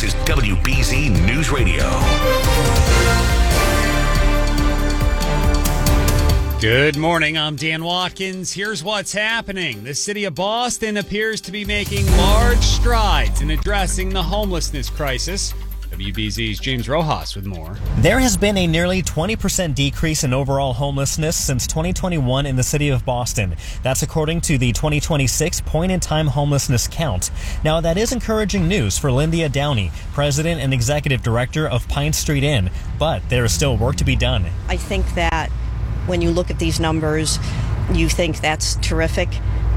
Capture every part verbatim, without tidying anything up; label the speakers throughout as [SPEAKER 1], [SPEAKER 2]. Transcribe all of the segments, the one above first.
[SPEAKER 1] is W B Z News Radio.
[SPEAKER 2] Good morning, I'm Dan Watkins. Here's what's happening. The city of Boston appears to be making large strides in addressing the homelessness crisis. W B Z's James Rojas with more.
[SPEAKER 3] There has been a nearly twenty percent decrease in overall homelessness since twenty twenty-one in the city of Boston. That's according to the twenty twenty-six point-in-time homelessness count. Now, that is encouraging news for Lyndia Downey, president and executive director of Pine Street Inn, but there is still work to be done.
[SPEAKER 4] I think that when you look at these numbers, you think that's terrific.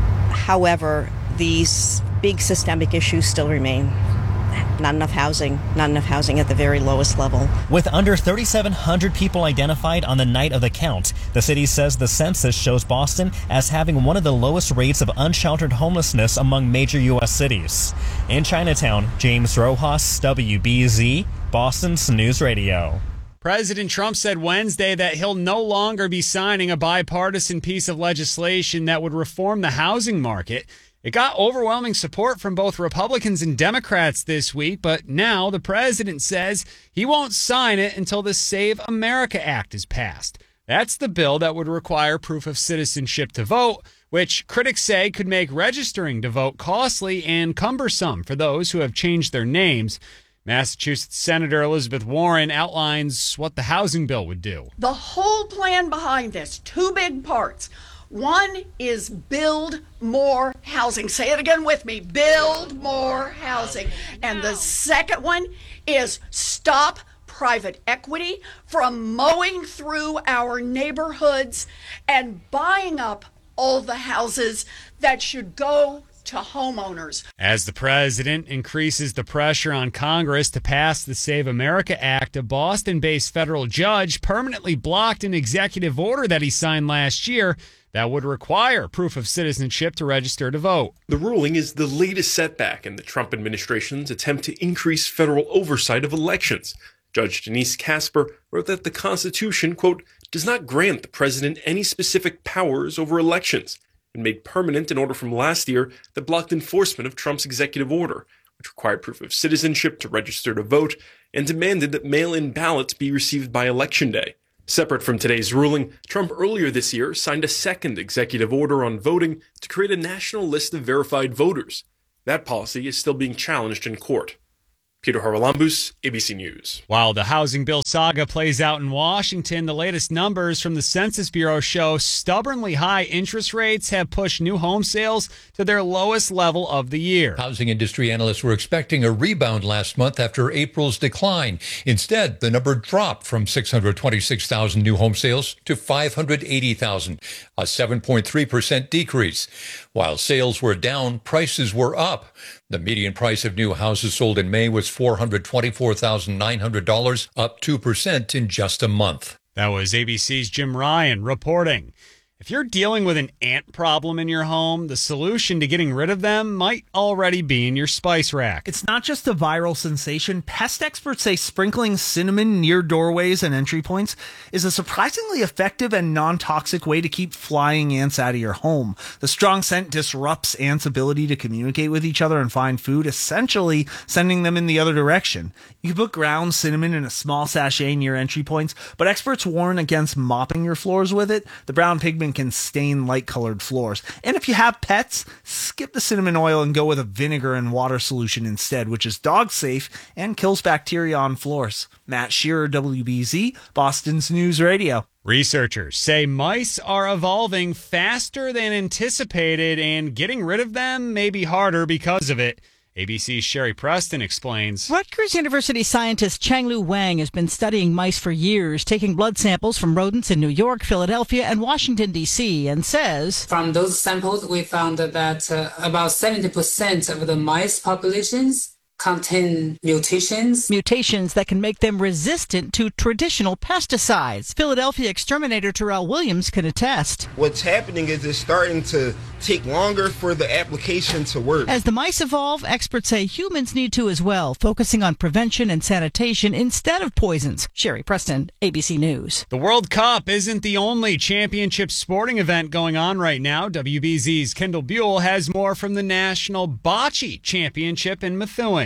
[SPEAKER 4] However, these big systemic issues still remain. Not enough housing, not enough housing at the very lowest level.
[SPEAKER 3] With under thirty-seven hundred people identified on the night of the count, the city says the census shows Boston as having one of the lowest rates of unsheltered homelessness among major U S cities. In Chinatown, James Rojas, W B Z, Boston's News Radio.
[SPEAKER 2] President Trump said Wednesday that he'll no longer be signing a bipartisan piece of legislation that would reform the housing market. It got overwhelming support from both Republicans and Democrats this week, but now the president says he won't sign it until the Save America Act is passed. That's the bill that would require proof of citizenship to vote, which critics say could make registering to vote costly and cumbersome for those who have changed their names. Massachusetts Senator Elizabeth Warren outlines what the housing bill would do.
[SPEAKER 5] The whole plan behind this, two big parts. One is build more housing. Say it again with me. Build more housing. And the second one is stop private equity from mowing through our neighborhoods and buying up all the houses that should go to homeowners.
[SPEAKER 2] As the president increases the pressure on Congress to pass the Save America Act, a Boston-based federal judge permanently blocked an executive order that he signed last year that would require proof of citizenship to register to vote.
[SPEAKER 6] The ruling is the latest setback in the Trump administration's attempt to increase federal oversight of elections. Judge Denise Casper wrote that the Constitution, quote, does not grant the president any specific powers over elections, and made permanent an order from last year that blocked enforcement of Trump's executive order, which required proof of citizenship to register to vote and demanded that mail-in ballots be received by Election Day. Separate from today's ruling, Trump earlier this year signed a second executive order on voting to create a national list of verified voters. That policy is still being challenged in court. Peter Haralambous, A B C News.
[SPEAKER 2] While the housing bill saga plays out in Washington, the latest numbers from the Census Bureau show stubbornly high interest rates have pushed new home sales to their lowest level of the year.
[SPEAKER 7] Housing industry analysts were expecting a rebound last month after April's decline. Instead, the number dropped from six hundred twenty-six thousand new home sales to five hundred eighty thousand, a seven point three percent decrease. While sales were down, prices were up. The median price of new houses sold in May was four hundred twenty-four thousand nine hundred dollars, up two percent in just a month.
[SPEAKER 2] That was A B C's Jim Ryan reporting. If you're dealing with an ant problem in your home, the solution to getting rid of them might already be in your spice rack.
[SPEAKER 8] It's not just a viral sensation. Pest experts say sprinkling cinnamon near doorways and entry points is a surprisingly effective and non-toxic way to keep flying ants out of your home. The strong scent disrupts ants' ability to communicate with each other and find food, essentially sending them in the other direction. You can put ground cinnamon in a small sachet near entry points, but experts warn against mopping your floors with it. The brown pigment can stain light-colored floors. And if you have pets, skip the cinnamon oil and go with a vinegar and water solution instead, which is dog-safe and kills bacteria on floors. Matt Shearer, W B Z, Boston's News Radio.
[SPEAKER 2] Researchers say mice are evolving faster than anticipated, and getting rid of them may be harder because of it. A B C's Sherry Preston explains.
[SPEAKER 9] Rutgers University scientist Changlu Wang has been studying mice for years, taking blood samples from rodents in New York, Philadelphia, and Washington, D C, and says,
[SPEAKER 10] from those samples, we found that uh, about seventy percent of the mice populations contain mutations.
[SPEAKER 9] Mutations that can make them resistant to traditional pesticides. Philadelphia exterminator Terrell Williams can attest.
[SPEAKER 11] What's happening is it's starting to take longer for the application to work.
[SPEAKER 9] As the mice evolve, experts say humans need to as well, focusing on prevention and sanitation instead of poisons. Sherry Preston, A B C News.
[SPEAKER 2] The World Cup isn't the only championship sporting event going on right now. W B Z's Kendall Buell has more from the National Bocce Championship in Methuen.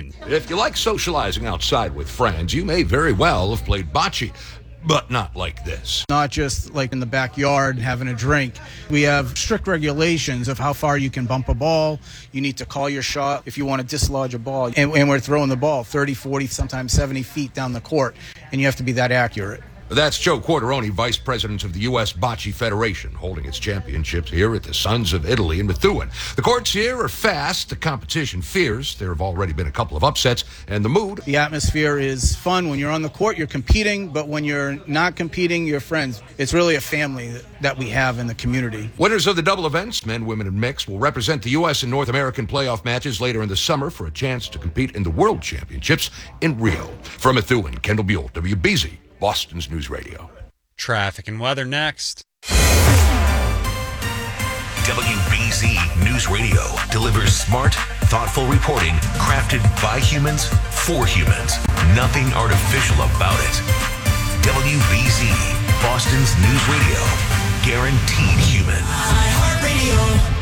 [SPEAKER 2] Methuen.
[SPEAKER 12] If you like socializing outside with friends, you may very well have played bocce. But not like this.
[SPEAKER 13] Not just like in the backyard having a drink. We have strict regulations of how far you can bump a ball. You need to call your shot if you want to dislodge a ball. And, and we're throwing the ball thirty, forty, sometimes seventy feet down the court. And you have to be that accurate.
[SPEAKER 12] That's Joe Quarteroni, Vice President of the U S Bocce Federation, holding its championships here at the Sons of Italy in Methuen. The courts here are fast, the competition fierce. There have already been a couple of upsets, and the mood.
[SPEAKER 13] The atmosphere is fun. When you're on the court, you're competing, but when you're not competing, you're friends. It's really a family that we have in the community.
[SPEAKER 12] Winners of the double events, men, women, and mixed, will represent the U S and North American playoff matches later in the summer for a chance to compete in the World Championships in Rio. From Methuen, Kendall Buell, W B Z. Boston's News Radio.
[SPEAKER 2] Traffic and weather next.
[SPEAKER 1] W B Z News Radio delivers smart, thoughtful reporting crafted by humans for humans. Nothing artificial about it. W B Z, Boston's News Radio. Guaranteed human. iHeartRadio.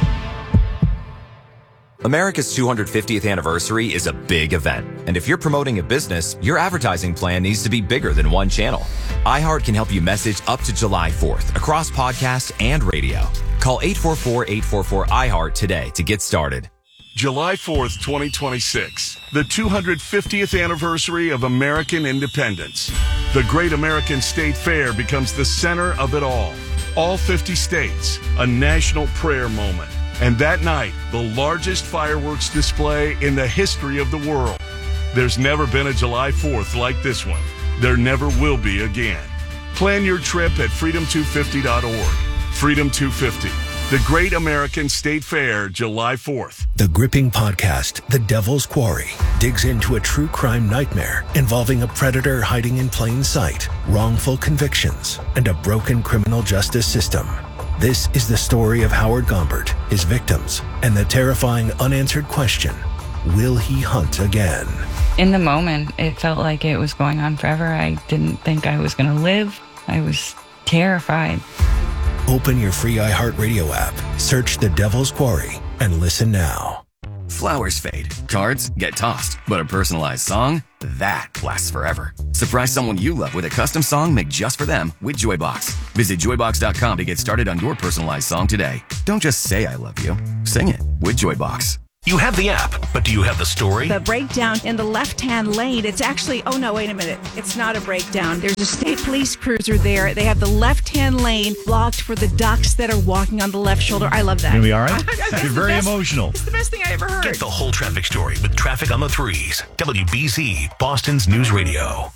[SPEAKER 14] America's two hundred fiftieth anniversary is a big event. And if you're promoting a business, your advertising plan needs to be bigger than one channel. iHeart can help you message up to July fourth across podcast and radio. Call eight four four, eight four four, I heart today to get started.
[SPEAKER 15] July fourth, twenty twenty-six, the two hundred fiftieth anniversary of American independence. The Great American State Fair becomes the center of it all. All fifty states, a national prayer moment. And that night, the largest fireworks display in the history of the world. There's never been a July fourth like this one. There never will be again. Plan your trip at freedom two fifty dot org. Freedom two fifty, the Great American State Fair, July fourth.
[SPEAKER 16] The gripping podcast, The Devil's Quarry, digs into a true crime nightmare involving a predator hiding in plain sight, wrongful convictions, and a broken criminal justice system. This is the story of Howard Gombert, his victims, and the terrifying unanswered question, will he hunt again?
[SPEAKER 17] In the moment, it felt like it was going on forever. I didn't think I was going to live. I was terrified.
[SPEAKER 16] Open your free iHeartRadio app, search The Devil's Quarry, and listen now.
[SPEAKER 18] Flowers fade, cards get tossed, but a personalized song, that lasts forever. Surprise someone you love with a custom song made just for them with Joybox. Visit joybox dot com to get started on your personalized song today. Don't just say I love you, sing it with Joybox.
[SPEAKER 1] You have the app, but do you have the story?
[SPEAKER 19] The breakdown in the left-hand lane, it's actually, oh no, wait a minute. It's not a breakdown. There's a state police cruiser there. They have the left-hand lane blocked for the ducks that are walking on the left shoulder. I love that.
[SPEAKER 20] You'll be all right?
[SPEAKER 19] You're
[SPEAKER 20] very
[SPEAKER 19] best,
[SPEAKER 20] emotional.
[SPEAKER 19] It's the best thing I ever heard.
[SPEAKER 1] Get the whole traffic story with Traffic on the Threes. W B Z, Boston's News Radio.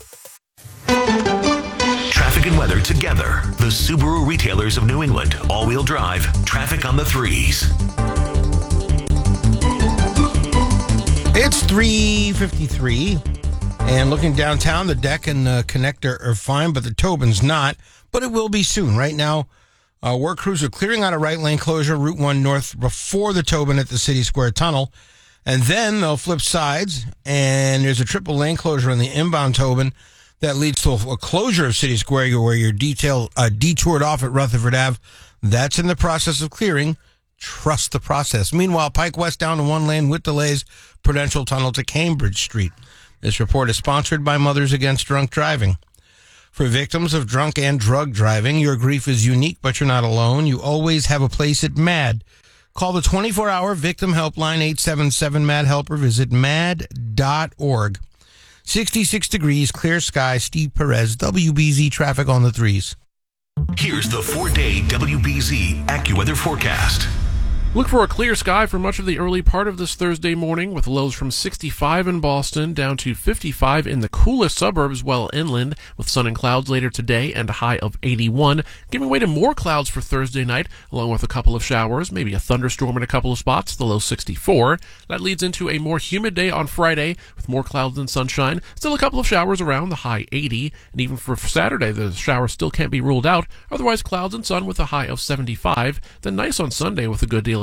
[SPEAKER 1] Traffic and weather together. The Subaru retailers of New England. All-wheel drive. Traffic on the Threes.
[SPEAKER 21] It's three fifty-three, and looking downtown, the deck and the connector are fine, but the Tobin's not, but it will be soon. Right now, uh, work crews are clearing out a right lane closure, Route one North, before the Tobin at the City Square Tunnel, and then they'll flip sides, and there's a triple lane closure on the inbound Tobin that leads to a closure of City Square where you're detail, uh, detoured off at Rutherford Avenue. That's in the process of clearing. Trust the process. Meanwhile, Pike West down to one lane with delays, Prudential Tunnel to Cambridge Street. This report is sponsored by Mothers Against Drunk Driving. For victims of drunk and drug driving, your grief is unique, but you're not alone. You always have a place at MAD. Call the twenty-four hour victim helpline eight seven seven, MAD HELP or visit mad dot org. sixty-six degrees, clear sky, Steve Perez, W B Z Traffic on the Threes.
[SPEAKER 1] Here's the four-day W B Z AccuWeather forecast.
[SPEAKER 22] Look for a clear sky for much of the early part of this Thursday morning, with lows from sixty-five in Boston down to fifty-five in the coolest suburbs well inland, with sun and clouds later today and a high of eighty-one, giving way to more clouds for Thursday night, along with a couple of showers, maybe a thunderstorm in a couple of spots, the low sixty-four. That leads into a more humid day on Friday, with more clouds than sunshine, still a couple of showers around, the high eighty, and even for Saturday, the showers still can't be ruled out, otherwise clouds and sun with a high of seventy-five, then nice on Sunday with a good deal of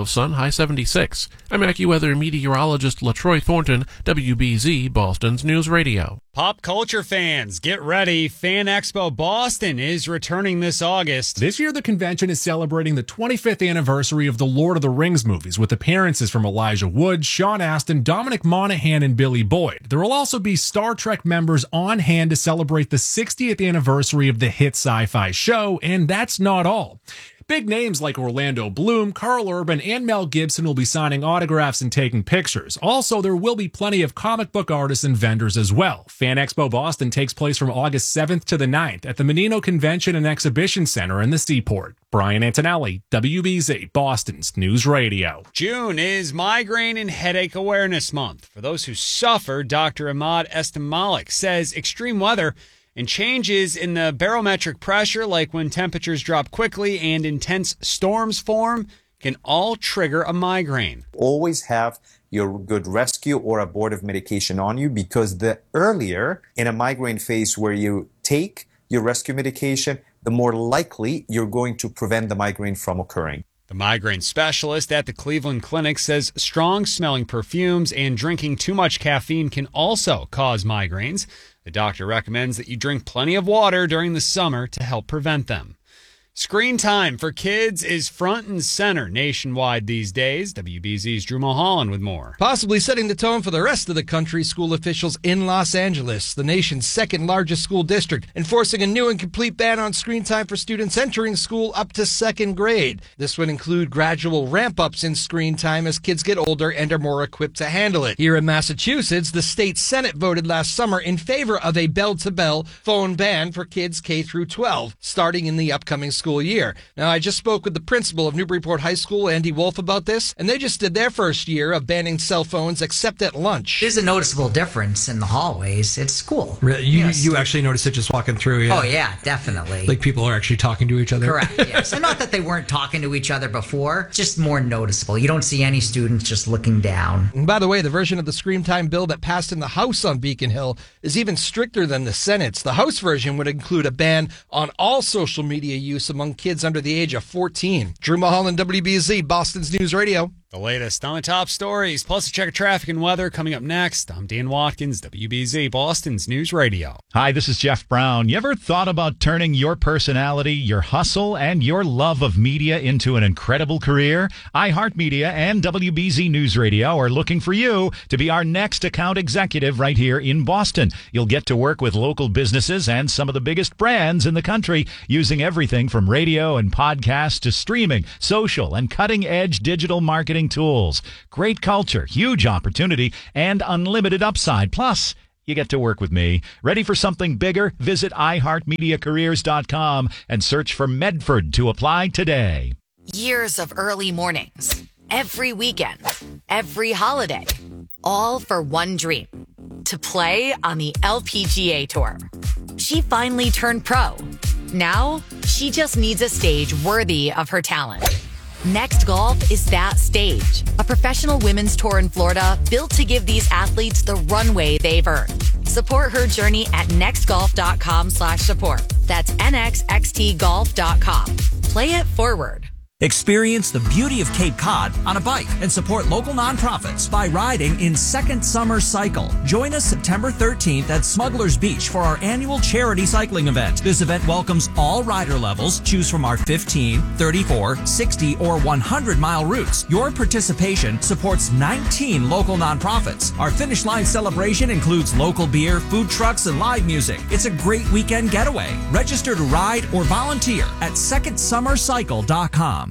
[SPEAKER 22] of sun, high seventy-six. I'm AccuWeather meteorologist LaTroy Thornton, W B Z, Boston's News Radio.
[SPEAKER 2] Pop culture fans, get ready. Fan Expo Boston is returning this August.
[SPEAKER 4] This year, the convention is celebrating the twenty-fifth anniversary of the Lord of the Rings movies with appearances from Elijah Wood, Sean Astin, Dominic Monaghan, and Billy Boyd. There will also be Star Trek members on hand to celebrate the sixtieth anniversary of the hit sci-fi show, and that's not all. Big names like Orlando Bloom, Carl Urban, and Mel Gibson will be signing autographs and taking pictures. Also, there will be plenty of comic book artists and vendors as well. Fan Expo Boston takes place from August seventh to the ninth at the Menino Convention and Exhibition Center in the Seaport. Brian Antonelli, W B Z, Boston's News Radio.
[SPEAKER 2] June is Migraine and Headache Awareness Month. For those who suffer, Doctor Ahmad Estamalik says extreme weather and changes in the barometric pressure, like when temperatures drop quickly and intense storms form, can all trigger a migraine.
[SPEAKER 20] Always have your good rescue or abortive medication on you, because the earlier in a migraine phase where you take your rescue medication, the more likely you're going to prevent the migraine from occurring.
[SPEAKER 2] The migraine specialist at the Cleveland Clinic says strong-smelling perfumes and drinking too much caffeine can also cause migraines. The doctor recommends that you drink plenty of water during the summer to help prevent them. Screen time for kids is front and center nationwide these days. W B Z's Drew Mulholland with more.
[SPEAKER 23] Possibly setting the tone for the rest of the country, school officials in Los Angeles, the nation's second largest school district, enforcing a new and complete ban on screen time for students entering school up to second grade. This would include gradual ramp-ups in screen time as kids get older and are more equipped to handle it. Here in Massachusetts, the state Senate voted last summer in favor of a bell-to-bell phone ban for kids K through twelve, starting in the upcoming school school year. Now, I just spoke with the principal of Newburyport High School, Andy Wolf, about this, and they just did their first year of banning cell phones except at lunch.
[SPEAKER 24] There's a noticeable difference in the hallways. It's cool.
[SPEAKER 25] Really? You,
[SPEAKER 24] yes.
[SPEAKER 25] you actually noticed it just walking through, yeah?
[SPEAKER 24] Oh, yeah, definitely.
[SPEAKER 25] Like people are actually talking to each other?
[SPEAKER 24] Correct, yes. And not that they weren't talking to each other before, just more noticeable. You don't see any students just looking down.
[SPEAKER 23] And by the way, the version of the screen time bill that passed in the House on Beacon Hill is even stricter than the Senate's. The House version would include a ban on all social media use among kids under the age of fourteen. Drew Mulholland, W B Z, Boston's News Radio.
[SPEAKER 2] The latest on the top stories, plus a check of traffic and weather coming up next. I'm Dan Watkins, W B Z, Boston's News Radio.
[SPEAKER 26] Hi, this is Jeff Brown. You ever thought about turning your personality, your hustle, and your love of media into an incredible career? iHeartMedia and W B Z News Radio are looking for you to be our next account executive right here in Boston. You'll get to work with local businesses and some of the biggest brands in the country, using everything from radio and podcasts to streaming, social, and cutting-edge digital marketing tools. Great culture, huge opportunity, and unlimited upside. Plus, you get to work with me. Ready for something bigger? Visit i heart media careers dot com and search for Medford to apply today.
[SPEAKER 27] Years of early mornings, every weekend, every holiday, all for one dream: to play on the L P G A Tour. She finally turned pro. Now, she just needs a stage worthy of her talent. Next Golf is that stage, a professional women's tour in Florida built to give these athletes the runway they've earned. Support her journey at nextgolf.com slash support. That's N X X T golf dot com. Play it forward.
[SPEAKER 28] Experience the beauty of Cape Cod on a bike and support local nonprofits by riding in Second Summer Cycle. Join us September thirteenth at Smuggler's Beach for our annual charity cycling event. This event welcomes all rider levels. Choose from our fifteen, thirty-four, sixty, or one hundred mile routes. Your participation supports nineteen local nonprofits. Our finish line celebration includes local beer, food trucks, and live music. It's a great weekend getaway. Register to ride or volunteer at second summer cycle dot com.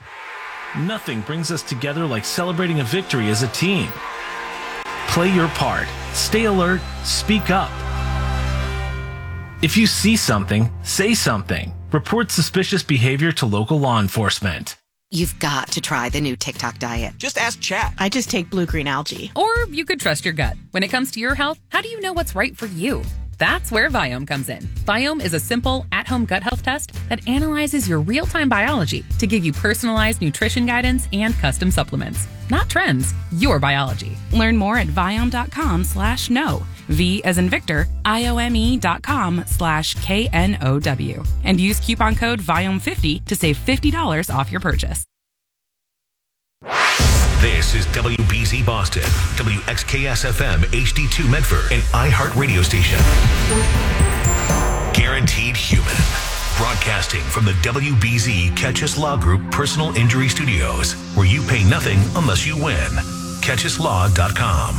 [SPEAKER 29] Nothing brings us together like celebrating a victory as a team. Play your part. Stay alert. Speak up. If you see something, say something. Report suspicious behavior to local law enforcement.
[SPEAKER 30] You've got to try the new TikTok diet.
[SPEAKER 29] Just ask Chat.
[SPEAKER 30] I just take blue-green algae.
[SPEAKER 31] Or you could trust your gut. When it comes to your health, how do you know what's right for you? That's where Viome comes in. Viome is a simple, at-home gut health test that analyzes your real-time biology to give you personalized nutrition guidance and custom supplements. Not trends, your biology.
[SPEAKER 32] Learn more at Viome.com slash no. V as in Victor, I-O-M-E dot com slash K N O W. And use coupon code Viome fifty to save fifty dollars off your purchase.
[SPEAKER 1] This is W B Z Boston, W X K S F M H D two Medford, an iHeart radio station. Guaranteed Human. Broadcasting from the W B Z Catchus Law Group Personal Injury Studios, where you pay nothing unless you win. catchus law dot com.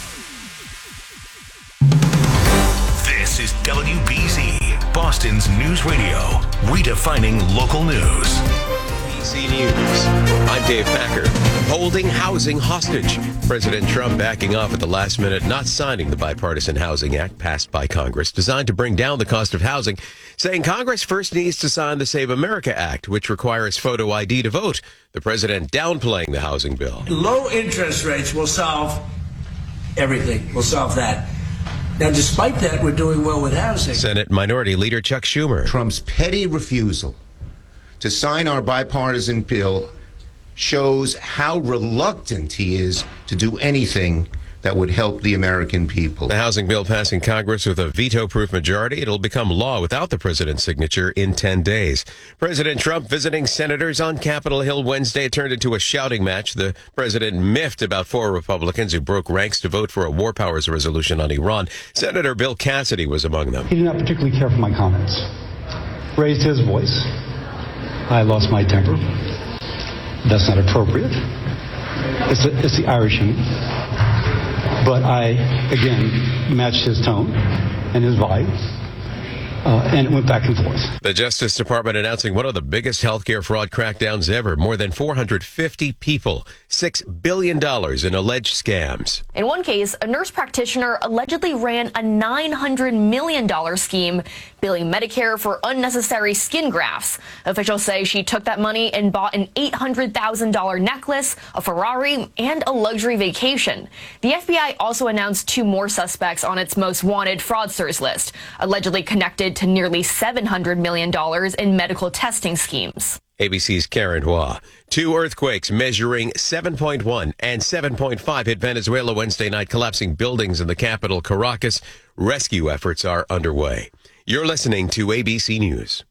[SPEAKER 1] This is W B Z, Boston's news radio, redefining local news.
[SPEAKER 3] B C News. I'm Dave Packer. Holding housing hostage. President Trump backing off at the last minute, not signing the Bipartisan Housing Act passed by Congress, designed to bring down the cost of housing, saying Congress first needs to sign the Save America Act, which requires photo I D to vote. The president downplaying the housing bill.
[SPEAKER 5] Low interest rates will solve everything. We'll solve that. Now, despite that, we're doing well with housing.
[SPEAKER 3] Senate Minority Leader Chuck Schumer.
[SPEAKER 6] Trump's petty refusal to sign our bipartisan bill shows how reluctant he is to do anything that would help the American people.
[SPEAKER 3] The housing bill passing Congress with a veto-proof majority. It'll become law without the president's signature in ten days. President Trump visiting senators on Capitol Hill Wednesday. It turned into a shouting match. The president miffed about four Republicans who broke ranks to vote for a war powers resolution on Iran. Senator Bill Cassidy was among them.
[SPEAKER 7] He did not particularly care for my comments. Raised his voice. I lost my temper. That's not appropriate. It's the, it's the Irish in me. But I, again, matched his tone and his vibe, uh, and it went back and forth.
[SPEAKER 3] The Justice Department announcing one of the biggest healthcare fraud crackdowns ever. More than four hundred fifty people, six billion dollars in alleged scams.
[SPEAKER 8] In one case, a nurse practitioner allegedly ran a nine hundred million dollars scheme, billing Medicare for unnecessary skin grafts. Officials say she took that money and bought an eight hundred thousand dollars necklace, a Ferrari, and a luxury vacation. The F B I also announced two more suspects on its most wanted fraudsters list, allegedly connected to nearly seven hundred million dollars in medical testing schemes.
[SPEAKER 3] A B C's Karen Hua. Two earthquakes measuring seven point one and seven point five hit Venezuela Wednesday night, collapsing buildings in the capital, Caracas. Rescue efforts are underway. You're listening to A B C News.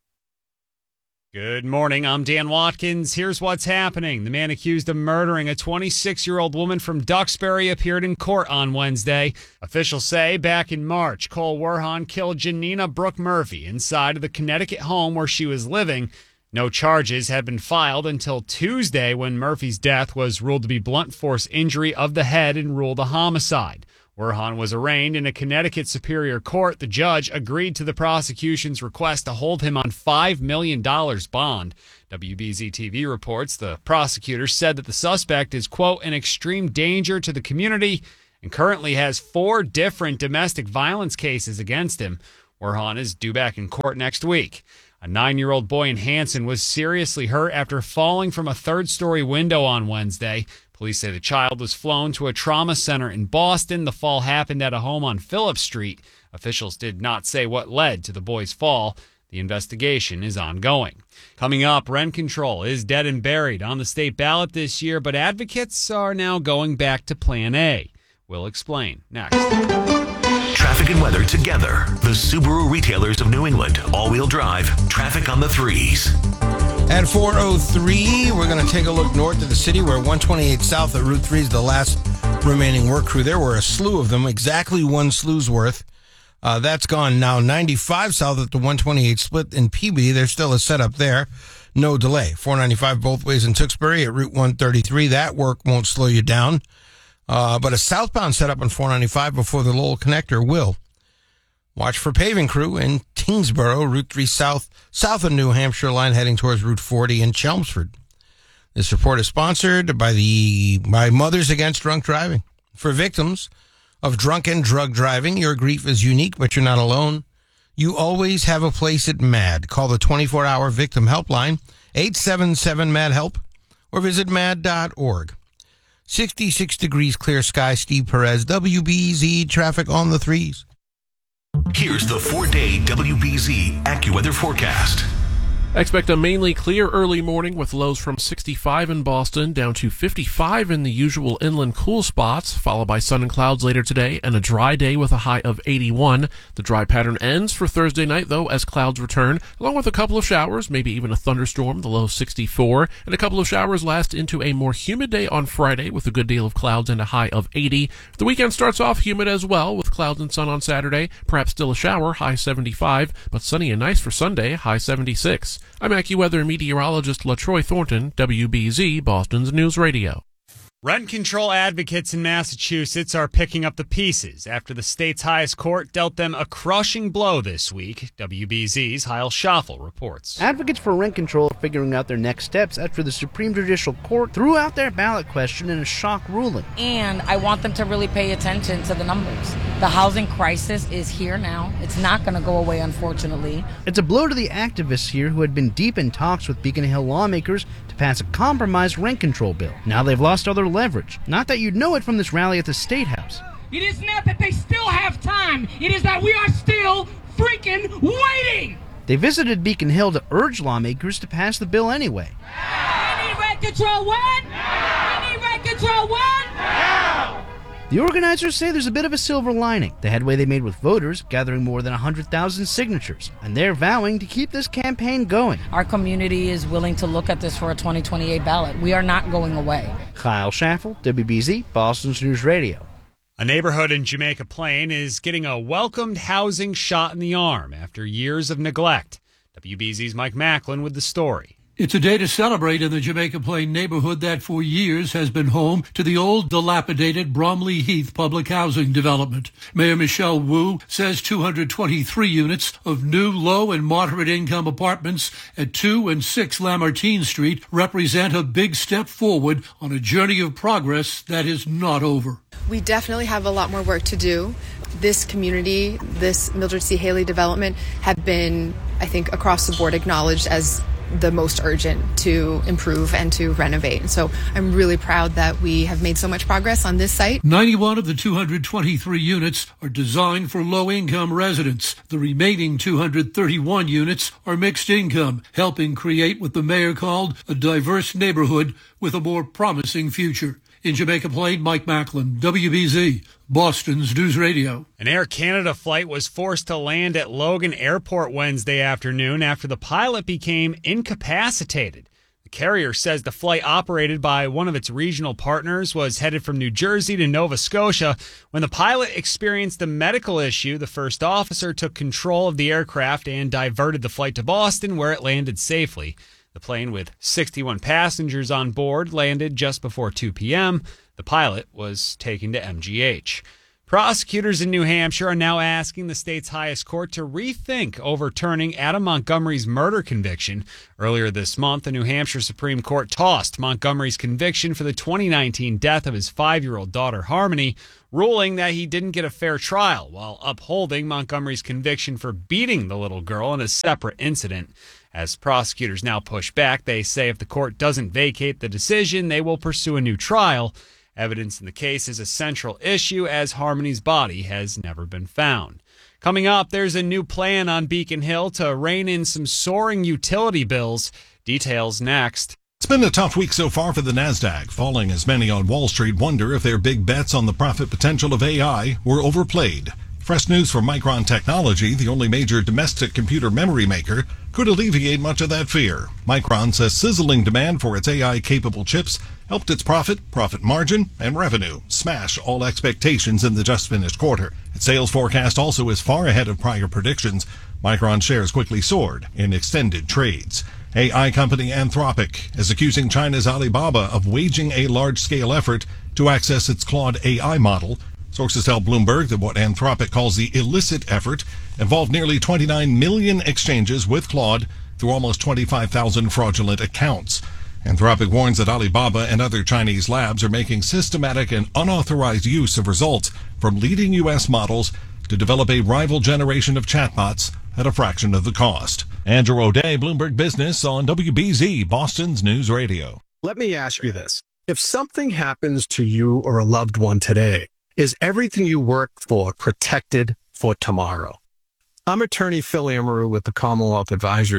[SPEAKER 2] Good morning. I'm Dan Watkins. Here's what's happening. The man accused of murdering a twenty-six-year-old woman from Duxbury appeared in court on Wednesday. Officials say back in March, Cole Werhan killed Janina Brooke Murphy inside of the Connecticut home where she was living. No charges had been filed until Tuesday when Murphy's death was ruled to be blunt force injury of the head and ruled a homicide. Werhan was arraigned in a Connecticut Superior Court. The judge agreed to the prosecution's request to hold him on five million dollars bond. W B Z T V reports the prosecutor said that the suspect is, quote, an extreme danger to the community and currently has four different domestic violence cases against him. Werhan is due back in court next week. A nine-year-old boy in Hanson was seriously hurt after falling from a third-story window on Wednesday. Police say the child was flown to a trauma center in Boston. The fall happened at a home on Phillip Street. Officials did not say what led to the boy's fall. The investigation is ongoing. Coming up, rent control is dead and buried on the state ballot this year, but advocates are now going back to Plan A. We'll explain next.
[SPEAKER 1] Traffic and weather together. The Subaru retailers of New England. All-wheel drive. Traffic on the threes.
[SPEAKER 21] At four oh three, we're going to take a look north of the city where one twenty-eight south at Route three is the last remaining work crew. There were a slew of them, exactly one slew's worth. Uh, that's gone now. ninety-five south at the one twenty-eight split in P B. There's still a setup there. No delay. four ninety-five both ways in Tewksbury at Route one thirty-three. That work won't slow you down. Uh, but a southbound setup on four ninety-five before the Lowell Connector will. Watch for paving crew in Tingsboro, Route three South, south of New Hampshire line heading towards Route forty in Chelmsford. This report is sponsored by the by Mothers Against Drunk Driving. For victims of drunk and drug driving, your grief is unique, but you're not alone. You always have a place at MAD. Call the twenty-four hour victim helpline, eight seven seven MAD HELP, or visit mad dot org. sixty-six degrees clear sky. Steve Perez, W B Z traffic on the threes.
[SPEAKER 1] Here's the four-day W B Z AccuWeather forecast.
[SPEAKER 9] Expect a mainly clear early morning with lows from sixty-five in Boston down to fifty-five in the usual inland cool spots, followed by sun and clouds later today and a dry day with a high of eighty-one. The dry pattern ends for Thursday night, though, as clouds return, along with a couple of showers, maybe even a thunderstorm, the low sixty-four, and a couple of showers last into a more humid day on Friday with a good deal of clouds and a high of eighty. The weekend starts off humid as well, with clouds and sun on Saturday, perhaps still a shower, high seventy-five, but sunny and nice for Sunday, high seventy-six. I'm AccuWeather meteorologist LaTroy Thornton, W B Z, Boston's News Radio.
[SPEAKER 2] Rent control advocates in Massachusetts are picking up the pieces after the state's highest court dealt them a crushing blow this week. W B Z's Heil Schaffel reports.
[SPEAKER 10] Advocates for rent control are figuring out their next steps after the Supreme Judicial Court threw out their ballot question in a shock ruling.
[SPEAKER 11] And I want them to really pay attention to the numbers. The housing crisis is here now. It's not going to go away, unfortunately.
[SPEAKER 10] It's a blow to the activists here who had been deep in talks with Beacon Hill lawmakers to pass a compromised rent control bill. Now they've lost all their leverage. Not that you'd know it from this rally at the State House.
[SPEAKER 12] It is not that they still have time. It is that we are still freaking waiting.
[SPEAKER 10] They visited Beacon Hill to urge lawmakers to pass the bill anyway.
[SPEAKER 12] We need rent control when? We need rent control when? Now!
[SPEAKER 10] The organizers say there's a bit of a silver lining. The headway they made with voters, gathering more than one hundred thousand signatures, and they're vowing to keep this campaign going.
[SPEAKER 11] Our community is willing to look at this for a twenty twenty-eight ballot. We are not going away.
[SPEAKER 10] Kyle Schaffel, W B Z, Boston's News Radio.
[SPEAKER 2] A neighborhood in Jamaica Plain is getting a welcomed housing shot in the arm after years of neglect. W B Z's Mike Macklin with the story.
[SPEAKER 13] It's a day to celebrate in the Jamaica Plain neighborhood that for years has been home to the old dilapidated Bromley Heath public housing development. Mayor Michelle Wu says two hundred twenty-three units of new low and moderate income apartments at two and six Lamartine Street represent a big step forward on a journey of progress that is not over.
[SPEAKER 14] We definitely have a lot more work to do. This community, this Mildred C. Haley development have been, I think, across the board acknowledged as the most urgent to improve and to renovate. And so I'm really proud that we have made so much progress on this site.
[SPEAKER 13] ninety-one of the two hundred twenty-three units are designed for low-income residents. The remaining two hundred thirty-one units are mixed income, helping create what the mayor called a diverse neighborhood with a more promising future. In Jamaica Plain, Mike Macklin, W B Z, Boston's News Radio.
[SPEAKER 2] An Air Canada flight was forced to land at Logan Airport Wednesday afternoon after the pilot became incapacitated. The carrier says the flight, operated by one of its regional partners, was headed from New Jersey to Nova Scotia. When the pilot experienced a medical issue, the first officer took control of the aircraft and diverted the flight to Boston, where it landed safely. The plane, with sixty-one passengers on board, landed just before two p.m. The pilot was taken to M G H. Prosecutors in New Hampshire are now asking the state's highest court to rethink overturning Adam Montgomery's murder conviction. Earlier this month, the New Hampshire Supreme Court tossed Montgomery's conviction for the twenty nineteen death of his five-year-old daughter, Harmony, ruling that he didn't get a fair trial, while upholding Montgomery's conviction for beating the little girl in a separate incident. As prosecutors now push back, they say if the court doesn't vacate the decision, they will pursue a new trial. Evidence in the case is a central issue, as Harmony's body has never been found. Coming up, there's a new plan on Beacon Hill to rein in some soaring utility bills. Details next.
[SPEAKER 15] It's been a tough week so far for the NASDAQ, falling as many on Wall Street wonder if their big bets on the profit potential of A I were overplayed. Fresh news from Micron Technology, the only major domestic computer memory maker, could alleviate much of that fear. Micron says sizzling demand for its A I-capable chips helped its profit, profit margin, and revenue smash all expectations in the just-finished quarter. Its sales forecast also is far ahead of prior predictions. Micron shares quickly soared in extended trades. A I company Anthropic is accusing China's Alibaba of waging a large-scale effort to access its Claude A I model. Sources tell Bloomberg that what Anthropic calls the illicit effort involved nearly twenty-nine million exchanges with Claude through almost twenty-five thousand fraudulent accounts. Anthropic warns that Alibaba and other Chinese labs are making systematic and unauthorized use of results from leading U S models to develop a rival generation of chatbots at a fraction of the cost. Andrew O'Day, Bloomberg Business on W B Z, Boston's News Radio.
[SPEAKER 16] Let me ask you this. If something happens to you or a loved one today, is everything you work for protected for tomorrow? I'm attorney Phil Amaru with the Commonwealth Advisory Group.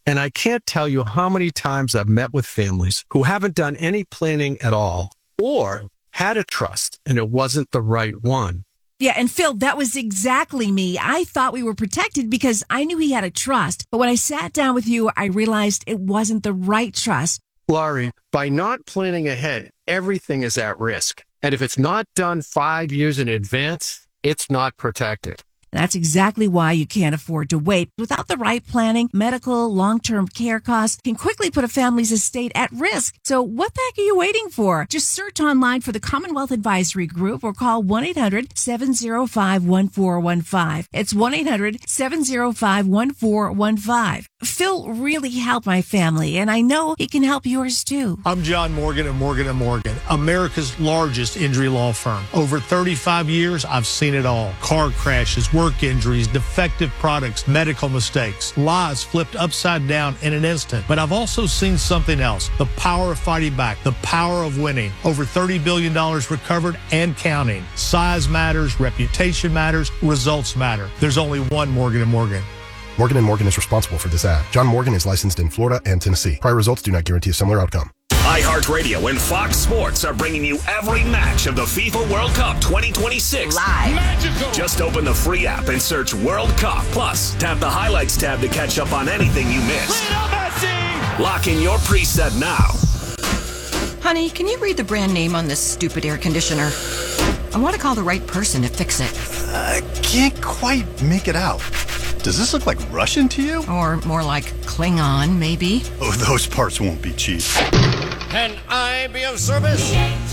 [SPEAKER 16] And I can't tell you how many times I've met with families who haven't done any planning at all or had a trust and it wasn't the right one.
[SPEAKER 4] Yeah, and Phil, that was exactly me. I thought we were protected because I knew he had a trust. But when I sat down with you, I realized it wasn't the right trust.
[SPEAKER 16] Laurie, by not planning ahead, everything is at risk. And if it's not done five years in advance, it's not protected.
[SPEAKER 4] That's exactly why you can't afford to wait. Without the right planning, medical, long-term care costs can quickly put a family's estate at risk. So what the heck are you waiting for? Just search online for the Commonwealth Advisory Group or call one eight hundred seven oh five one four one five. It's one eight hundred seven oh five one four one five. Phil really helped my family, and I know he can help yours too.
[SPEAKER 17] I'm John Morgan of Morgan and Morgan, America's largest injury law firm. Over thirty-five years, I've seen it all. Car crashes, work injuries, defective products, medical mistakes, lives flipped upside down in an instant. But I've also seen something else, the power of fighting back, the power of winning. Over thirty billion dollars recovered and counting. Size matters, reputation matters, results matter. There's only one Morgan and Morgan.
[SPEAKER 18] Morgan and Morgan is responsible for this ad. John Morgan is licensed in Florida and Tennessee. Prior results do not guarantee a similar outcome.
[SPEAKER 1] iHeartRadio and Fox Sports are bringing you every match of the FIFA World Cup twenty twenty-six.
[SPEAKER 19] Live.
[SPEAKER 1] Magical. Just open the free app and search World Cup. Plus, tap the highlights tab to catch up on anything you missed. Lock in your preset now.
[SPEAKER 19] Honey, can you read the brand name on this stupid air conditioner? I want to call the right person to fix it.
[SPEAKER 20] I can't quite make it out. Does this look like Russian to you?
[SPEAKER 19] Or more like Klingon, maybe?
[SPEAKER 20] Oh, those parts won't be cheap.
[SPEAKER 22] Can I be of service?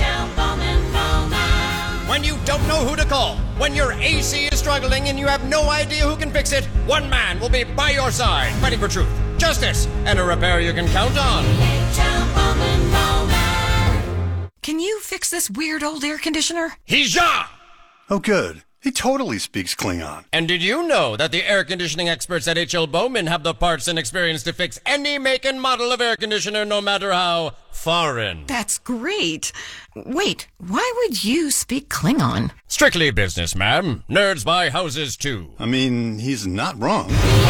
[SPEAKER 22] When you don't know who to call, when your A C is struggling and you have no idea who can fix it, one man will be by your side, fighting for truth, justice, and a repair you can count on.
[SPEAKER 19] Can you fix this weird old air conditioner?
[SPEAKER 22] Hija!
[SPEAKER 20] Oh, good. He totally speaks Klingon.
[SPEAKER 22] And did you know that the air conditioning experts at H L Bowman have the parts and experience to fix any make and model of air conditioner, no matter how foreign?
[SPEAKER 19] That's great. Wait, why would you speak Klingon?
[SPEAKER 22] Strictly business, ma'am. Nerds buy houses, too.
[SPEAKER 20] I mean, he's not wrong.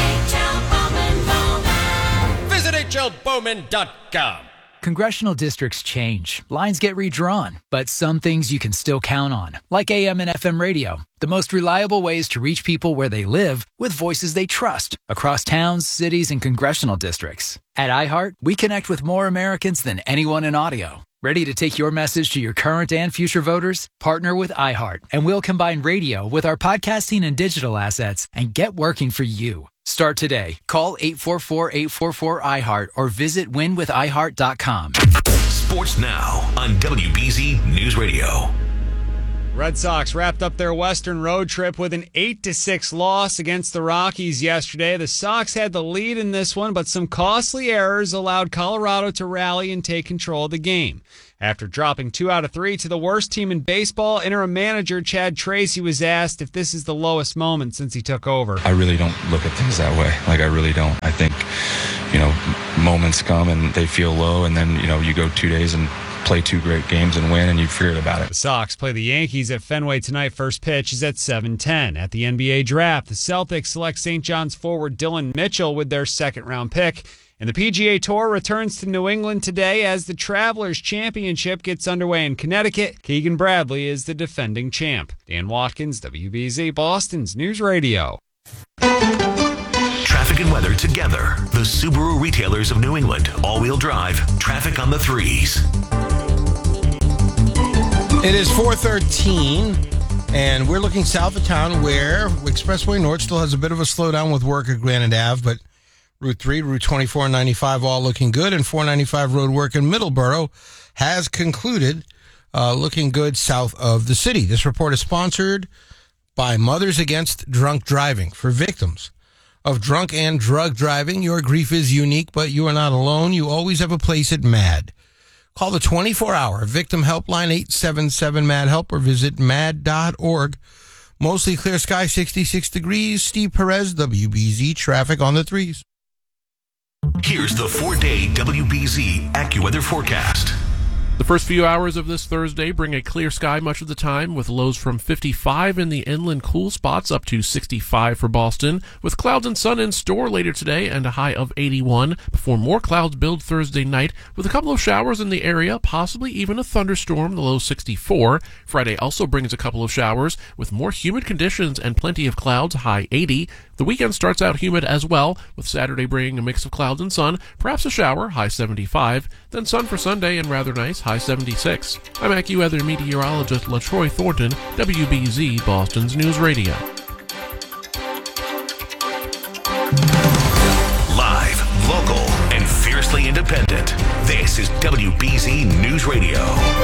[SPEAKER 22] Visit H L Bowman dot com.
[SPEAKER 23] Congressional districts change, lines get redrawn, but some things you can still count on, like A M and F M radio, the most reliable ways to reach people where they live with voices they trust across towns, cities, and congressional districts. At iHeart, we connect with more Americans than anyone in audio. Ready to take your message to your current and future voters? Partner with iHeart, and we'll combine radio with our podcasting and digital assets and get working for you. Start today. Call eight four four, eight four four, I heart or visit win with i heart dot com.
[SPEAKER 1] Sports Now on W B Z News Radio.
[SPEAKER 2] Red Sox wrapped up their Western road trip with an eight to six loss against the Rockies yesterday. The Sox had the lead in this one, but some costly errors allowed Colorado to rally and take control of the game. After dropping two out of three to the worst team in baseball, interim manager Chad Tracy was asked if this is the lowest moment since he took over.
[SPEAKER 24] I really don't look at things that way. Like, I really don't. I think, you know, moments come and they feel low, and then, you know, you go two days and play two great games and win, and you forget about it.
[SPEAKER 2] The Sox play the Yankees at Fenway tonight. First pitch is at seven ten. At the N B A draft, the Celtics select Saint John's forward Dylan Mitchell with their second-round pick. And the P G A Tour returns to New England today as the Travelers Championship gets underway in Connecticut. Keegan Bradley is the defending champ. Dan Watkins, W B Z Boston's News Radio.
[SPEAKER 1] Traffic and weather together. The Subaru retailers of New England. All-wheel drive. Traffic on the threes.
[SPEAKER 21] It is four thirteen, and we're looking south of town where Expressway North still has a bit of a slowdown with work at Granite Ave, but Route three, Route twenty-four, and ninety-five all looking good, and four ninety-five road work in Middleborough has concluded, uh, looking good south of the city. This report is sponsored by Mothers Against Drunk Driving. For victims of drunk and drug driving, your grief is unique, but you are not alone. You always have a place at MAD. Call the twenty-four hour victim helpline eight seven seven, M A D help or visit mad dot org. Mostly clear sky, sixty-six degrees. Steve Perez, W B Z traffic on the threes.
[SPEAKER 1] Here's the four-day W B Z AccuWeather forecast.
[SPEAKER 9] The first few hours of this Thursday bring a clear sky much of the time, with lows from fifty-five in the inland cool spots up to sixty-five for Boston, with clouds and sun in store later today and a high of eighty-one, before more clouds build Thursday night, with a couple of showers in the area, possibly even a thunderstorm, the low sixty-four. Friday also brings a couple of showers, with more humid conditions and plenty of clouds, high eighty. The weekend starts out humid as well, with Saturday bringing a mix of clouds and sun, perhaps a shower, high seventy-five, then sun for Sunday and rather nice, high seventy-six. I'm AccuWeather meteorologist LaTroy Thornton, W B Z Boston's News Radio.
[SPEAKER 1] Live, local, and fiercely independent. This is W B Z News Radio.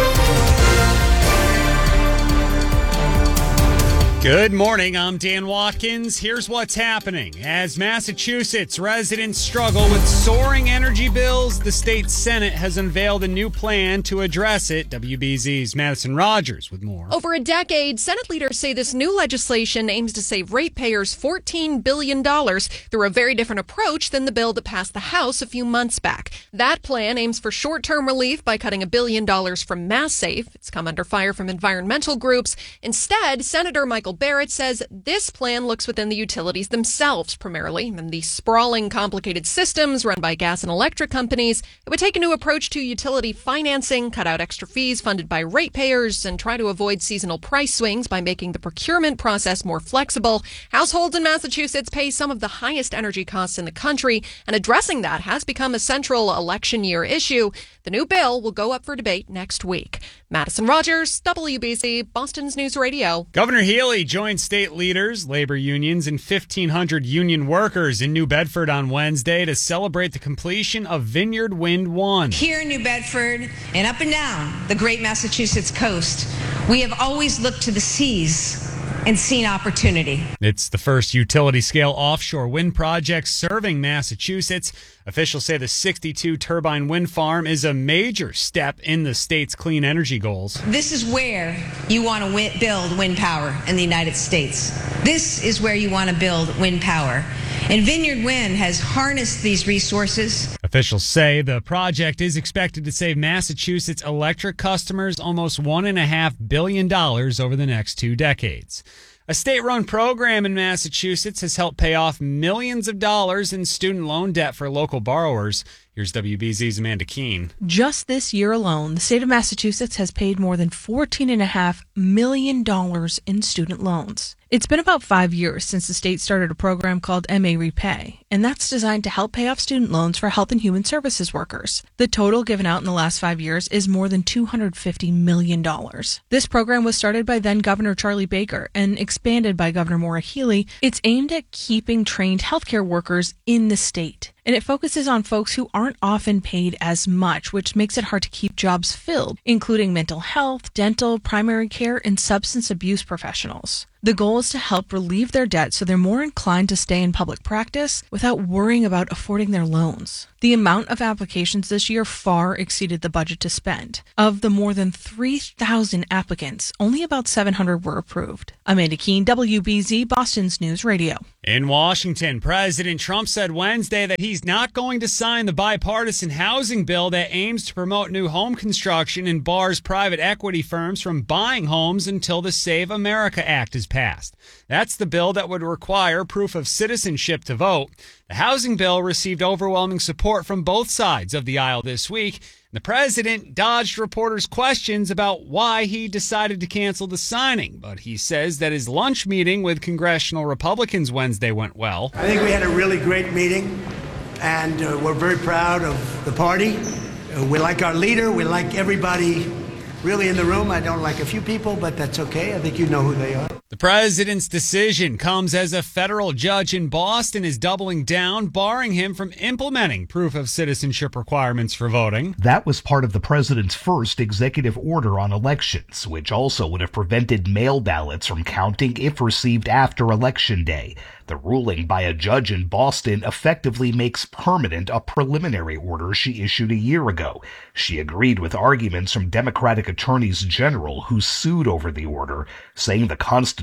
[SPEAKER 2] Good morning, I'm Dan Watkins. Here's what's happening. As Massachusetts residents struggle with soaring energy bills, the state Senate has unveiled a new plan to address it. W B Z's Madison Rogers with more.
[SPEAKER 5] Over a decade, Senate leaders say this new legislation aims to save ratepayers fourteen billion dollars through a very different approach than the bill that passed the House a few months back. That plan aims for short-term relief by cutting a billion dollars from MassSafe. It's come under fire from environmental groups. Instead, Senator Michael Barrett says this plan looks within the utilities themselves primarily, and the sprawling, complicated systems run by gas and electric companies. It would take a new approach to utility financing, cut out extra fees funded by ratepayers, and try to avoid seasonal price swings by making the procurement process more flexible. Households in Massachusetts pay some of the highest energy costs in the country, and addressing that has become a central election year issue. The new bill will go up for debate next week. Madison Rogers, W B Z, Boston's News Radio.
[SPEAKER 2] Governor Healy joined state leaders, labor unions, and fifteen hundred union workers in New Bedford on Wednesday to celebrate the completion of Vineyard Wind one.
[SPEAKER 6] Here in New Bedford and up and down the great Massachusetts coast, we have always looked to the seas and seen opportunity.
[SPEAKER 2] It's the first utility-scale offshore wind project serving Massachusetts. Officials say the sixty-two turbine wind farm is a major step in the state's clean energy goals.
[SPEAKER 6] This is where you want to win- build wind power in the United States. This is where you want to build wind power. And Vineyard Wind has harnessed these resources.
[SPEAKER 2] Officials say the project is expected to save Massachusetts electric customers almost one point five billion dollars over the next two decades. A state-run program in Massachusetts has helped pay off millions of dollars in student loan debt for local borrowers. Here's W B Z's Amanda Keene.
[SPEAKER 7] Just this year alone, the state of Massachusetts has paid more than fourteen point five million dollars in student loans. It's been about five years since the state started a program called M A Repay, and that's designed to help pay off student loans for health and human services workers. The total given out in the last five years is more than two hundred fifty million dollars. This program was started by then Governor Charlie Baker and expanded by Governor Maura Healey. It's aimed at keeping trained healthcare workers in the state. And it focuses on folks who aren't often paid as much, which makes it hard to keep jobs filled, including mental health, dental, primary care, and substance abuse professionals. The goal is to help relieve their debt so they're more inclined to stay in public practice without worrying about affording their loans. The amount of applications this year far exceeded the budget to spend. Of the more than three thousand applicants, only about seven hundred were approved. Amanda Keene, W B Z, Boston's News Radio.
[SPEAKER 2] In Washington, President Trump said Wednesday that he's not going to sign the bipartisan housing bill that aims to promote new home construction and bars private equity firms from buying homes until the Save America Act is passed. That's the bill that would require proof of citizenship to vote. The housing bill received overwhelming support from both sides of the aisle this week. The president dodged reporters' questions about why he decided to cancel the signing, but he says that his lunch meeting with congressional Republicans Wednesday went well.
[SPEAKER 8] I think we had a really great meeting, and uh, we're very proud of the party. Uh, we like our leader. We like everybody really in the room. I don't like a few people, but that's okay. I think you know who they are.
[SPEAKER 2] The president's decision comes as a federal judge in Boston is doubling down, barring him from implementing proof of citizenship requirements for voting.
[SPEAKER 25] That was part of the president's first executive order on elections, which also would have prevented mail ballots from counting if received after Election Day. The ruling by a judge in Boston effectively makes permanent a preliminary order she issued a year ago. She agreed with arguments from Democratic attorneys general who sued over the order, saying the Constitution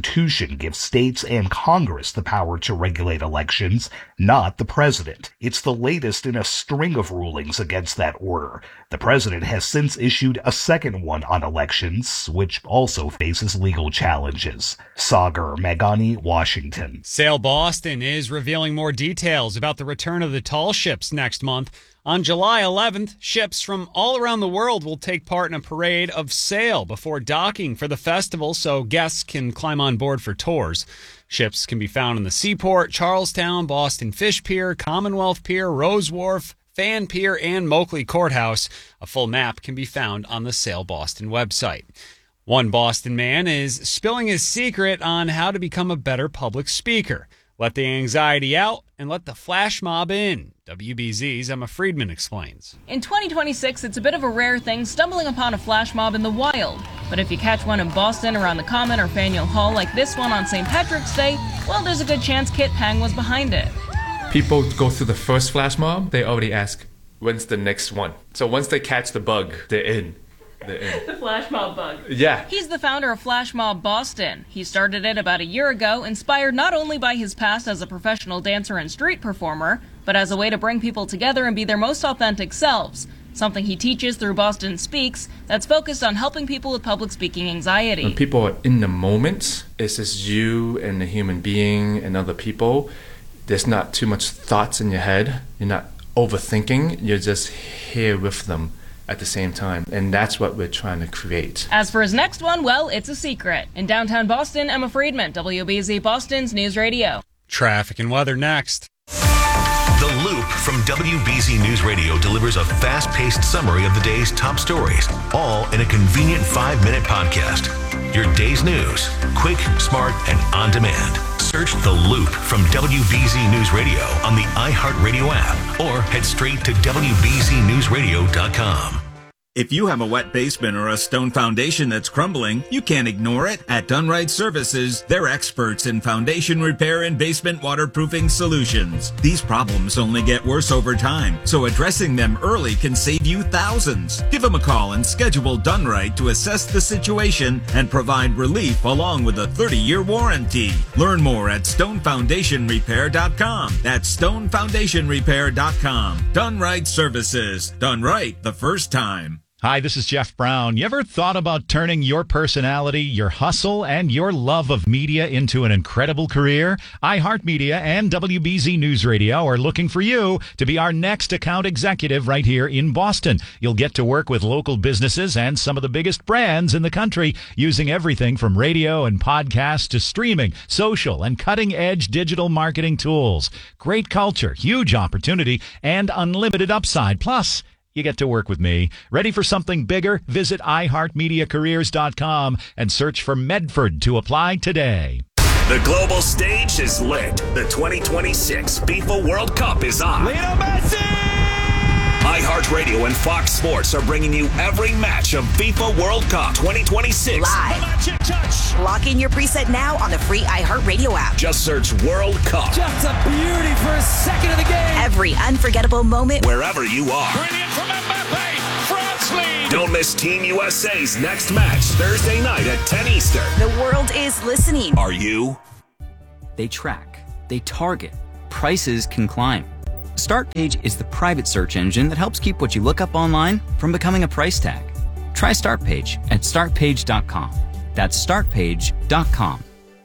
[SPEAKER 25] Constitution gives states and Congress the power to regulate elections, not the president. It's the latest in a string of rulings against that order. The president has since issued a second one on elections, which also faces legal challenges. Sagar Meghani, Washington.
[SPEAKER 2] Sail Boston is revealing more details about the return of the tall ships next month. On July eleventh, ships from all around the world will take part in a parade of sail before docking for the festival so guests can climb on board for tours. Ships can be found in the Seaport, Charlestown, Boston Fish Pier, Commonwealth Pier, Rose Wharf, Fan Pier, and Moakley Courthouse. A full map can be found on the Sail Boston website. One Boston man is spilling his secret on how to become a better public speaker. Let the anxiety out and let the flash mob in. W B Z's Emma Friedman explains.
[SPEAKER 3] In twenty twenty-six, it's a bit of a rare thing stumbling upon a flash mob in the wild. But if you catch one in Boston around the Common or Faneuil Hall like this one on Saint Patrick's Day, well, there's a good chance Kit Pang was behind it.
[SPEAKER 10] People go through the first flash mob, they already ask, when's the next one? So once they catch the bug, they're in.
[SPEAKER 3] The flash mob bug.
[SPEAKER 10] Yeah.
[SPEAKER 3] He's the founder of Flash Mob Boston. He started it about a year ago, inspired not only by his past as a professional dancer and street performer, but as a way to bring people together and be their most authentic selves. Something he teaches through Boston Speaks that's focused on helping people with public speaking anxiety.
[SPEAKER 10] When people are in the moment, it's just you and a human being and other people. There's not too much thoughts in your head. You're not overthinking. You're just here with them at the same time, and that's what we're trying to create.
[SPEAKER 3] As for his next one, well, it's a secret. In downtown Boston, Emma Friedman, W B Z Boston's News Radio.
[SPEAKER 2] Traffic and weather next.
[SPEAKER 1] The Loop from W B Z News Radio delivers a fast-paced summary of the day's top stories, all in a convenient five-minute podcast. Your day's news, quick, smart, and on demand. Search The Loop from W B Z News Radio on the iHeartRadio app or head straight to W B Z news radio dot com.
[SPEAKER 11] If you have a wet basement or a stone foundation that's crumbling, you can't ignore it. At Dunright Services, they're experts in foundation repair and basement waterproofing solutions. These problems only get worse over time, so addressing them early can save you thousands. Give them a call and schedule Dunright to assess the situation and provide relief along with a thirty-year warranty. Learn more at stone foundation repair dot com. That's stone foundation repair dot com. Dunright Services. Done right the first time.
[SPEAKER 12] Hi, this is Jeff Brown. You ever thought about turning your personality, your hustle, and your love of media into an incredible career? iHeartMedia and W B Z News Radio are looking for you to be our next account executive right here in Boston. You'll get to work with local businesses and some of the biggest brands in the country using everything from radio and podcasts to streaming, social, and cutting-edge digital marketing tools. Great culture, huge opportunity, and unlimited upside. Plus, you get to work with me. Ready for something bigger? Visit i heart media careers dot com and search for Medford to apply today.
[SPEAKER 1] The global stage is lit. The twenty twenty-six FIFA World Cup is on. Lionel Messi! iHeartRadio and Fox Sports are bringing you every match of FIFA World Cup twenty twenty-six.
[SPEAKER 14] Live.
[SPEAKER 1] Magic touch.
[SPEAKER 14] Lock in your preset now on the free iHeartRadio app.
[SPEAKER 1] Just search World Cup.
[SPEAKER 14] Just a beauty for a second of the game. Every unforgettable moment.
[SPEAKER 1] Wherever you are.
[SPEAKER 14] Brilliant from Mbappe. France lead.
[SPEAKER 1] Don't miss Team U S A's next match Thursday night at ten Eastern.
[SPEAKER 14] The world is listening.
[SPEAKER 1] Are you?
[SPEAKER 26] They track. They target. Prices can climb. StartPage is the private search engine that helps keep what you look up online from becoming a price tag. Try StartPage at start page dot com. That's start page dot com.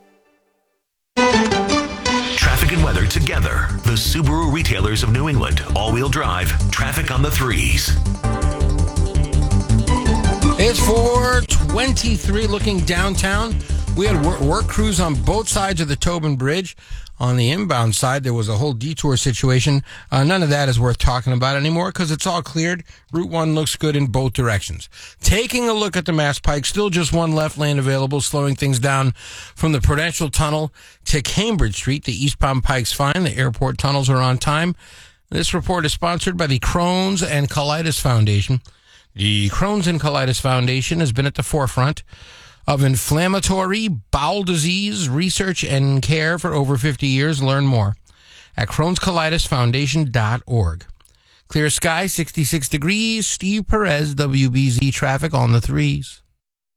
[SPEAKER 1] Traffic and weather together. The Subaru retailers of New England. All-wheel drive. Traffic on the threes.
[SPEAKER 21] It's four twenty-three looking downtown. We had work, work crews on both sides of the Tobin Bridge. On the inbound side, there was a whole detour situation. Uh, none of that is worth talking about anymore because it's all cleared. Route one looks good in both directions. Taking a look at the Mass Pike, still just one left lane available, slowing things down from the Prudential Tunnel to Cambridge Street. The eastbound Pike's fine. The airport tunnels are on time. This report is sponsored by the Crohn's and Colitis Foundation. The Crohn's and Colitis Foundation has been at the forefront of inflammatory bowel disease research and care for over fifty years. Learn more at crohns colitis foundation dot org. Clear sky, sixty-six degrees. Steve Perez, W B Z traffic on the threes.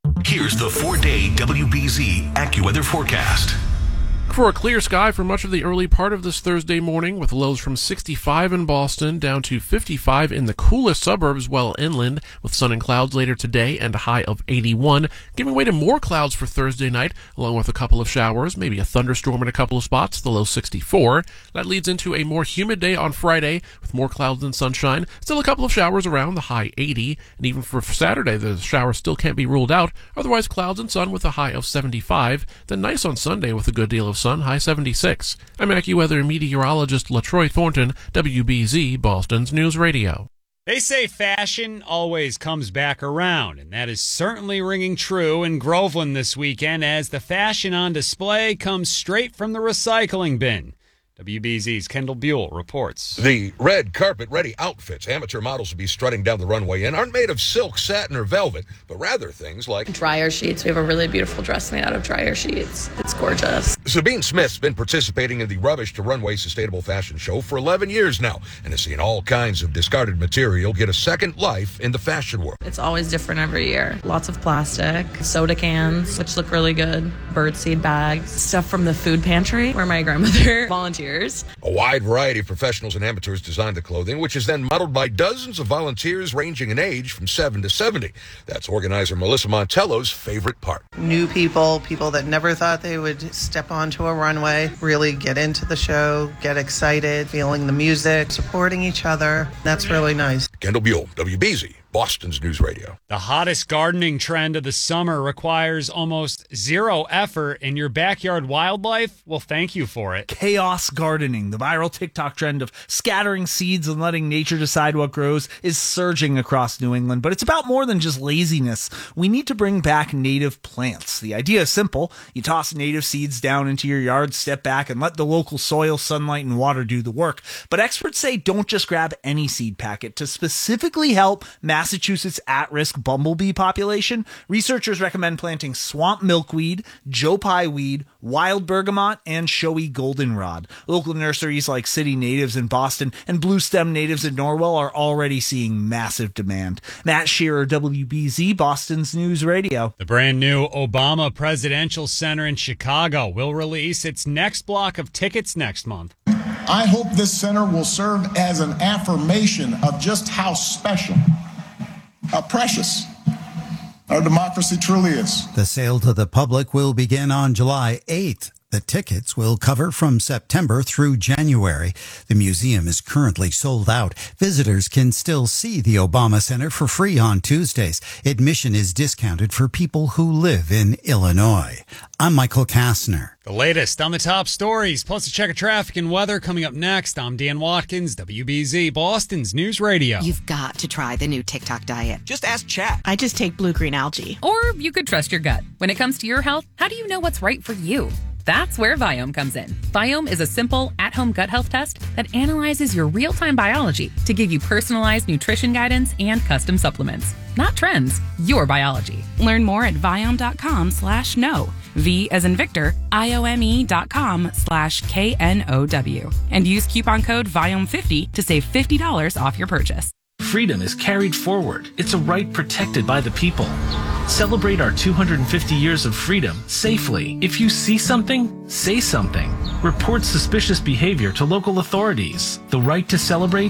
[SPEAKER 1] Here's the four-day W B Z AccuWeather forecast.
[SPEAKER 9] For a clear sky for much of the early part of this Thursday morning, with lows from sixty-five in Boston down to fifty-five in the coolest suburbs well inland, with sun and clouds later today and a high of eighty-one, giving way to more clouds for Thursday night, along with a couple of showers, maybe a thunderstorm in a couple of spots, the low sixty-four. That leads into a more humid day on Friday, with more clouds than sunshine, still a couple of showers around, the high eighty, and even for Saturday, the showers still can't be ruled out, otherwise clouds and sun with a high of seventy-five, then nice on Sunday with a good deal of sun, high seventy-six. I'm AccuWeather meteorologist LaTroy Thornton, W B Z, Boston's News Radio.
[SPEAKER 2] They say fashion always comes back around, and that is certainly ringing true in Groveland this weekend as the fashion on display comes straight from the recycling bin. W B Z's Kendall Buell reports.
[SPEAKER 4] The red carpet-ready outfits amateur models will be strutting down the runway in aren't made of silk, satin, or velvet, but rather things like
[SPEAKER 13] dryer sheets. We have a really beautiful dress made out of dryer sheets. It's gorgeous.
[SPEAKER 4] Sabine Smith's been participating in the Rubbish to Runway Sustainable Fashion Show for eleven years now and has seen all kinds of discarded material get a second life in the fashion world.
[SPEAKER 13] It's always different every year. Lots of plastic, soda cans, which look really good, birdseed bags, stuff from the food pantry where my grandmother volunteered.
[SPEAKER 4] A wide variety of professionals and amateurs design the clothing, which is then modeled by dozens of volunteers ranging in age from seven to seventy. That's organizer Melissa Montello's favorite part.
[SPEAKER 15] New people, people that never thought they would step onto a runway, really get into the show, get excited, feeling the music, supporting each other. That's really nice.
[SPEAKER 4] Kendall Buell, W B Z, Boston's News Radio.
[SPEAKER 2] The hottest gardening trend of the summer requires almost zero effort, and your backyard wildlife will thank you for it.
[SPEAKER 16] Chaos gardening, the viral TikTok trend of scattering seeds and letting nature decide what grows, is surging across New England. But it's about more than just laziness. We need to bring back native plants. The idea is simple. You toss native seeds down into your yard, step back, and let the local soil, sunlight, and water do the work. But experts say don't just grab any seed packet. To specifically help Massachusetts at-risk bumblebee population, researchers recommend planting swamp milkweed, Joe Pye weed, wild bergamot, and showy goldenrod. Local nurseries like City Natives in Boston and Blue Stem Natives in Norwell are already seeing massive demand. Matt Shearer, W B Z, Boston's News Radio.
[SPEAKER 2] The brand new Obama Presidential Center in Chicago will release its next block of tickets next month.
[SPEAKER 17] I hope this center will serve as an affirmation of just how special, how precious our democracy truly is.
[SPEAKER 18] The sale to the public will begin on July eighth. The tickets will cover from September through January. The museum is currently sold out. Visitors can still see the Obama Center for free on Tuesdays. Admission is discounted for people who live in Illinois. I'm Michael Kastner.
[SPEAKER 2] The latest on the top stories, plus a check of traffic and weather coming up next. I'm Dan Watkins, W B Z, Boston's News Radio.
[SPEAKER 27] You've got to try the new TikTok diet.
[SPEAKER 16] Just ask Chat.
[SPEAKER 27] I just take blue-green algae.
[SPEAKER 28] Or you could trust your gut. When it comes to your health, how do you know what's right for you? That's where Viome comes in. Viome is a simple, at-home gut health test that analyzes your real-time biology to give you personalized nutrition guidance and custom supplements. Not trends, your biology.
[SPEAKER 29] Learn more at Viome.com slash no. V as in Victor, I-O-M-E dot com slash K-N-O-W. And use coupon code Viome fifty to save fifty dollars off your purchase.
[SPEAKER 30] Freedom is carried forward. It's a right protected by the people. Celebrate our two hundred fifty years of freedom safely. If you see something, say something. Report suspicious behavior to local authorities. The right to celebrate